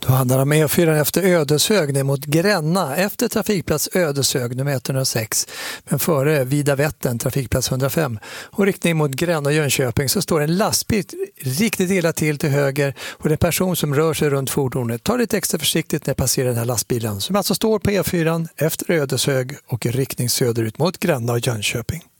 Då handlar det om E4 efter Ödeshög ner mot Gränna efter trafikplats Ödeshög nummer 106. Men före Vida Vättern trafikplats 105 och riktning mot Gränna och Jönköping så står en lastbil riktigt illa till höger och det är en person som rör sig runt fordonet. Ta lite extra försiktigt när jag passerar den här lastbilen som alltså står på E4 efter Ödeshög och i riktning söderut mot Gränna och Jönköping.